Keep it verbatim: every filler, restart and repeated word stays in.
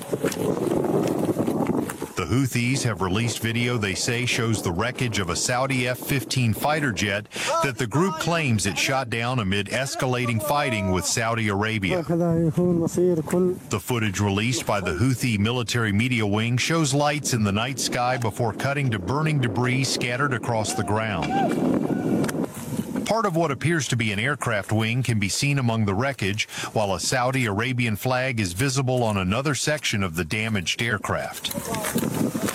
The Houthis have released video they say shows the wreckage of a Saudi F fifteen fighter jet that the group claims it shot down amid escalating fighting with Saudi Arabia. The footage released by the Houthi military media wing shows lights in the night sky before cutting to burning debris scattered across the ground. Part of what appears to be an aircraft wing can be seen among the wreckage, while a Saudi Arabian flag is visible on another section of the damaged aircraft.